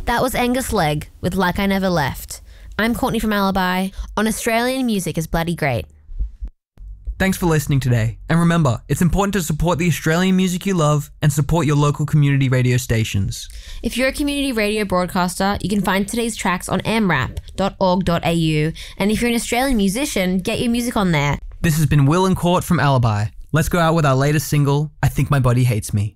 That was Angus Legg with Like I Never Left. I'm Courtney from Alibi. On Australian Music is Bloody Great. Thanks for listening today. And remember, it's important to support the Australian music you love and support your local community radio stations. If you're a community radio broadcaster, you can find today's tracks on amrap.org.au. And if you're an Australian musician, get your music on there. This has been Will and Court from Alibi. Let's go out with our latest single, I Think My Body Hates Me.